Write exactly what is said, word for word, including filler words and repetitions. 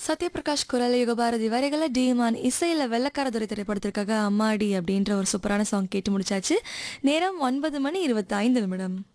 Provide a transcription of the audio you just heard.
சத்யபிரகாஷ் குரல் யுகபாரதி வரிகளை டீமான் இசையில வெள்ளக்காரதுரை திரைப்படத்திற்காக அம்மாடி அப்படின்ற ஒரு சூப்பரான சாங் கேட்டு முடிச்சாச்சு. நேரம் ஒன்பது மணி இருபத்தி ஐந்து நிமிடம்.